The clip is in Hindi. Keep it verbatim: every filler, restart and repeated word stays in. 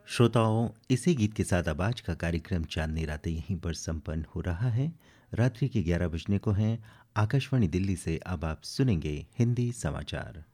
श्रोताओं, इसी गीत के साथ अब आज का कार्यक्रम चांदनी रातें यहीं पर संपन्न हो रहा है। रात्रि के ग्यारह बजने को हैं। आकाशवाणी दिल्ली से अब आप सुनेंगे हिंदी समाचार।